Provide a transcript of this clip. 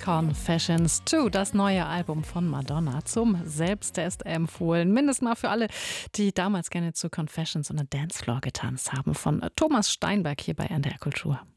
Confessions 2, das neue Album von Madonna, zum Selbsttest empfohlen. Mindestens mal für alle, die damals gerne zu Confessions und den Dancefloor getanzt haben. Von Thomas Steinberg hier bei NDR Kultur.